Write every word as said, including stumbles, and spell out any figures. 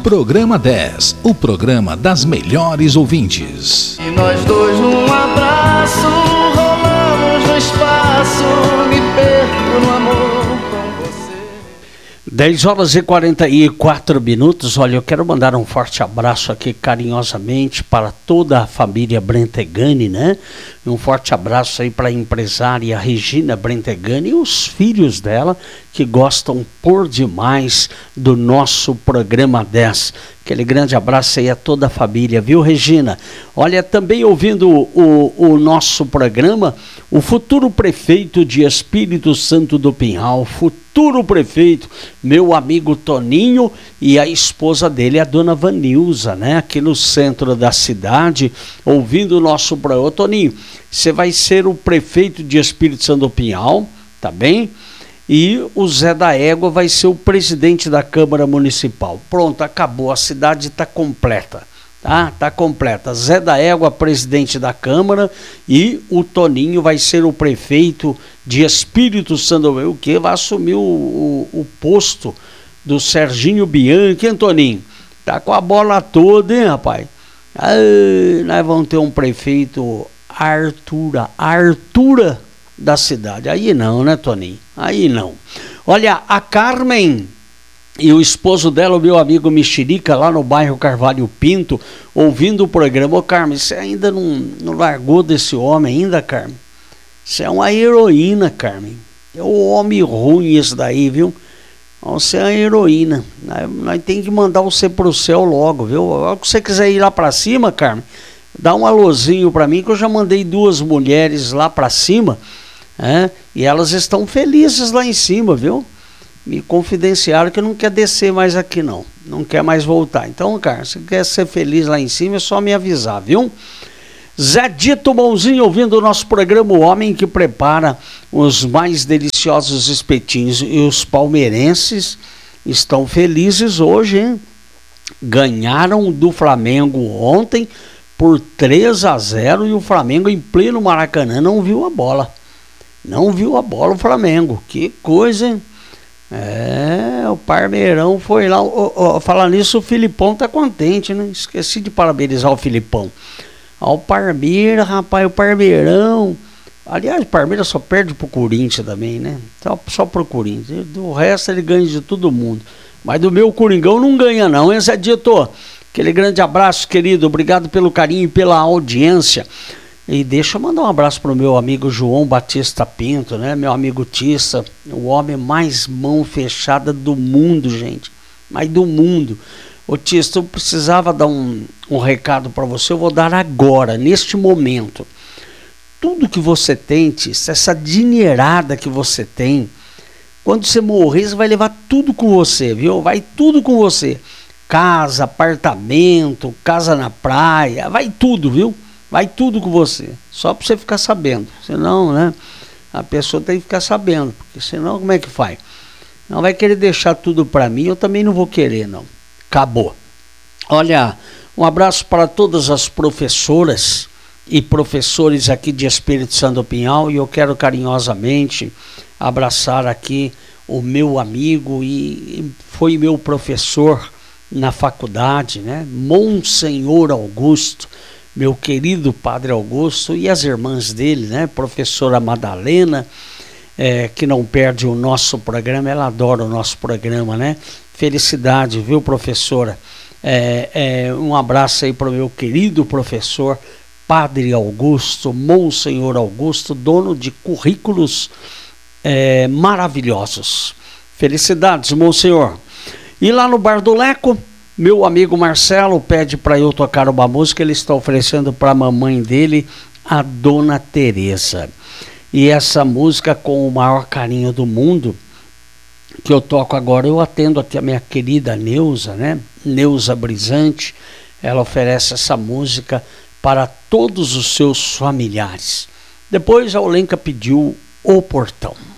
Programa dez, o programa das melhores ouvintes. E nós dois num abraço, rolamos no espaço, me perco no amor com você. dez horas e quarenta e quatro minutos. Olha, eu quero mandar um forte abraço aqui carinhosamente para toda a família Brentegani, né? Um forte abraço aí para a empresária Regina Brentegani e os filhos dela, que gostam por demais do nosso programa dez. Aquele grande abraço aí a toda a família, viu, Regina? Olha, também ouvindo o, o nosso programa, o futuro prefeito de Espírito Santo do Pinhal, futuro prefeito, meu amigo Toninho, e a esposa dele, a dona Vanilza, né? Aqui no centro da cidade, ouvindo o nosso programa. Ô, Toninho, você vai ser o prefeito de Espírito Santo do Pinhal, tá bem? E o Zé da Égua vai ser o presidente da Câmara Municipal. Pronto, acabou, a cidade está completa, tá? Está completa. Zé da Égua, presidente da Câmara, e o Toninho vai ser o prefeito de Espírito Santo, o que vai assumir o, o, o posto do Serginho Bianchi, hein, Toninho? Tá com a bola toda, hein, rapaz? Ai, nós vamos ter um prefeito Artura, Artura da cidade. Aí não, né, Toninho? Aí não. Olha, a Carmen e o esposo dela, o meu amigo Mexerica, lá no bairro Carvalho Pinto, ouvindo o programa. Ô, Carmen, você ainda não, não largou desse homem ainda, Carmen? Você é uma heroína, Carmen. É um homem ruim esse daí, viu? Você é uma heroína. Nós, nós temos que mandar você pro céu logo, viu? Se você quiser ir lá pra cima, Carmen, dá um alôzinho pra mim, que eu já mandei duas mulheres lá pra cima, é, e elas estão felizes lá em cima, viu? Me confidenciaram que não quer descer mais aqui, não. Não quer mais voltar. Então, cara, se quer ser feliz lá em cima, é só me avisar, viu? Zé Dito Bonzinho, ouvindo o nosso programa, o homem que prepara os mais deliciosos espetinhos. E os palmeirenses estão felizes hoje, hein? Ganharam do Flamengo ontem por três a zero, e o Flamengo em pleno Maracanã não viu a bola. Não viu a bola o Flamengo. Que coisa, hein? É, o Parmeirão foi lá. Oh, oh, falando nisso, o Filipão tá contente, né? Esqueci de parabenizar o Filipão. Ó, o Parmeira, rapaz, o Parmeirão. Aliás, o Parmeira só perde pro Corinthians também, né? Só, só pro Corinthians. Do resto ele ganha de todo mundo. Mas do meu Coringão não ganha não, hein, Zé Dito? Aquele grande abraço, querido. Obrigado pelo carinho e pela audiência. E deixa eu mandar um abraço pro meu amigo João Batista Pinto, né? Meu amigo Tissa, o homem mais mão fechada do mundo, gente. Mas do mundo. Ô Tissa, eu precisava dar um, um recado para você, eu vou dar agora, neste momento. Tudo que você tem, Tissa, essa dinheirada que você tem, quando você morrer, você vai levar tudo com você, viu? Vai tudo com você. Casa, apartamento, casa na praia, vai tudo, viu? Vai tudo com você, só para você ficar sabendo. Senão, né, a pessoa tem que ficar sabendo, porque senão como é que faz? Não vai querer deixar tudo para mim, eu também não vou querer, não. Acabou. Olha, um abraço para todas as professoras e professores aqui de Espírito Santo do Pinhal, e eu quero carinhosamente abraçar aqui o meu amigo e foi meu professor na faculdade, né, Monsenhor Augusto, meu querido Padre Augusto, e as irmãs dele, né, professora Madalena, é, que não perde o nosso programa, ela adora o nosso programa, né? Felicidade, viu, professora? É, é, um abraço aí para o meu querido professor Padre Augusto, Monsenhor Augusto, dono de currículos é, maravilhosos. Felicidades, Monsenhor. E lá no Bar do Leco, meu amigo Marcelo pede para eu tocar uma música, ele está oferecendo para a mamãe dele, a Dona Teresa. E essa música, com o maior carinho do mundo, que eu toco agora, eu atendo aqui a minha querida Neuza, né? Neuza Brisante, ela oferece essa música para todos os seus familiares. Depois a Olenka pediu O Portão.